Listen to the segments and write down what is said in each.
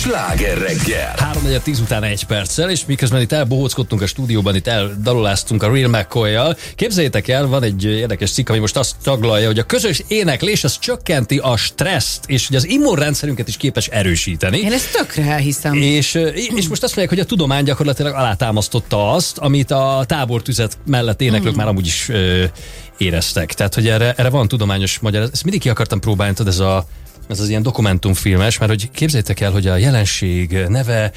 Sláger reggel. 3:10 után 1 perccel, és miközben itt elbohóckodtunk a stúdióban, itt eldaloláztunk a Real McCoy-jal. Képzeljétek el, van egy érdekes cikk, ami most azt taglalja, hogy a közös éneklés az csökkenti a stresszt, és hogy az immunrendszerünket is képes erősíteni. Én ezt tökre elhiszem. És most azt mondják, hogy a tudomány gyakorlatilag alátámasztotta azt, amit a tábortüzet mellett éneklők már amúgy is éreztek. Tehát, hogy erre van tudományos magyarázat. Ezt mindig ki akartam próbálni, tudod, ez az ilyen dokumentumfilmes, mert hogy képzeljétek el, hogy a jelenség neve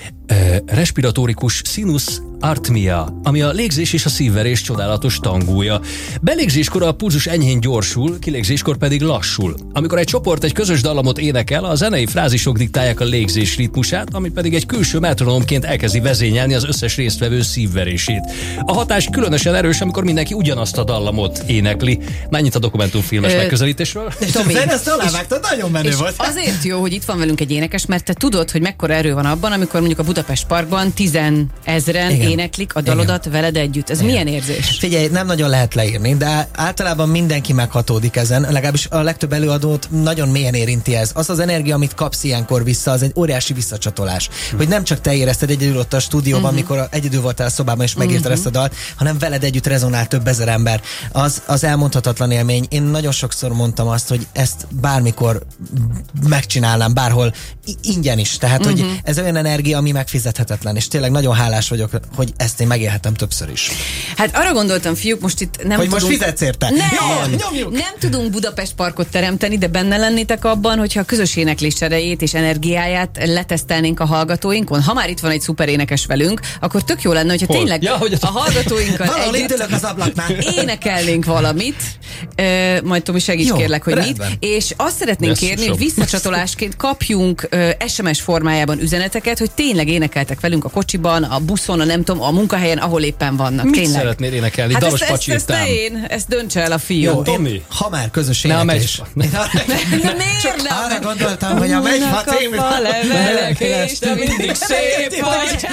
respiratórikus sinus arrhythmia, ami a légzés és a szívverés csodálatos tangója. Belégzéskor a pulzus enyhén gyorsul, kilégzéskor pedig lassul. Amikor egy csoport egy közös dallamot énekel, a zenei frázisok diktálják a légzés ritmusát, ami pedig egy külső metronómként elkezdi vezényelni az összes résztvevő szívverését. A hatás különösen erős, amikor mindenki ugyanazt a dallamot énekli. Mennyit a dokumentumfilmes megközelítésről? Tomi, ezt alávágtad, nagyon menő volt. Azért jó, hogy itt van velünk egy énekes, mert te tudod, hogy mekkora erő van abban, amikor mondjuk a Budapest Parkban 10 000 éneklik a dalodat veled együtt. Ez milyen érzés? Figyelj, nem nagyon lehet leírni, de általában mindenki meghatódik ezen. Legalábbis a legtöbb előadót nagyon mélyen érinti ez. Az energia, amit kapsz ilyenkor vissza, az egy óriási visszacsatolás. Hogy nem csak te érezted egyedül ott a stúdióban, amikor egyedül voltál a szobában és megírtad ezt a dalt, hanem veled együtt rezonál több ezer ember. Az elmondhatatlan élmény. Én nagyon sokszor mondtam azt, hogy ezt bármikor megcsinálnám, bárhol ingyen is. Tehát, hogy ez olyan energia, ami megfizethetetlen, és tényleg nagyon hálás vagyok, hogy ezt én megélhetem többször is. Hát arra gondoltam, fiúk, most itt nem hogy tudunk... most fizetsz érte? Nem tudunk Budapest Parkot teremteni, de benne lennétek abban, hogyha a közös éneklés erejét és energiáját letesztelnénk a hallgatóinkon. Ha már itt van egy szuper énekes velünk, akkor tök jó lenne, hogyha tényleg a hallgatóinkkal együtt az ablaknál. énekelnénk valamit. Majd Tomi, segíts kérlek, hogy rendben. mit. És azt szeretnénk kérni, hogy visszacsatolásként kapjunk SMS formájában üzeneteket, hogy tényleg énekeltek velünk a kocsiban, a buszon, a munkahelyen, ahol éppen vannak. Mit tényleg szeretnél énekelni? Hát Dalos ezt döntse el a fiú. Jó, Tomi. Ha már közös éneklés. Csak arra gondoltam, hogy a Megyfa című levelek, és te mindig szép vagy.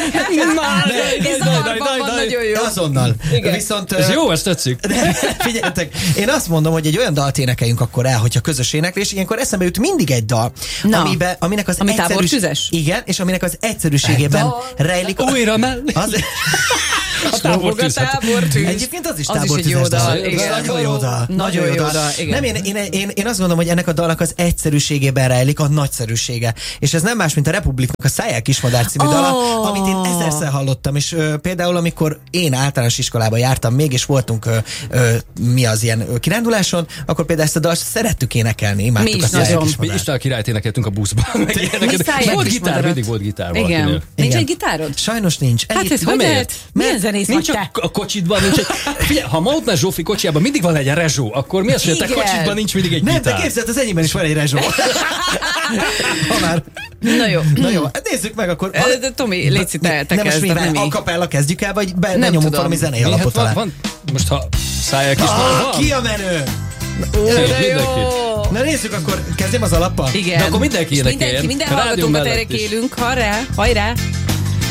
Nagyon jó. Azonnal. Viszont, Ez jó, ezt tetszik. figyeljetek, én azt mondom, hogy egy olyan dalt énekeljünk akkor el, hogyha közös éneklés, ilyenkor eszembe jut mindig egy dal, aminek az tábortüzes? Igen, és aminek az egyszerűségében rejlik Újra mellé. A tábortűz. Egyébként az is egy tábortűzes jó dal. Nagyon jó dal. Nagyon jó dal. Nem, én azt gondolom, hogy ennek a dalnak az egyszerűségében rejlik a nagyszerűsége. És ez nem más, mint a Republiknak a Szájjel Kismadár című dala, amit én ezerszer hallottam. És például, amikor én általános iskolába jártam még, és voltunk ilyen kiránduláson, akkor például ezt a dalt szerettük énekelni. Mi is nagyon. Mi Isten a királyt énekeltünk a buszban. Volt gitár, mindig volt gitár valakinél. Igen. Nincs egy gitárod? Sajnos nincs. Hát ez hogy lehet? Milyen zenész vagy te? A kocsitban nincs egy... Figyelj, ha Mautner Zsófi kocsijában mindig van egy rezsó, akkor mi az, hogy a te kocsitban nincs mindig egy gitár? Nem, de képzeld, az enyémben is van egy rezsó. Ha már. Na jó. Hát nézzük meg akkor. De Tomi, légy te kezd. Nem a kapella kezdjük el, vagy benyomunk valami zenei alapot alá? Most ha Szájjel Kismadár van? Ki a menő? Mindenki. Na nézzük, akkor kezdjem az alappal? Igen. De akkor mindenki énekeljen. Minden hallgatónkat erre kérünk. Hajrá!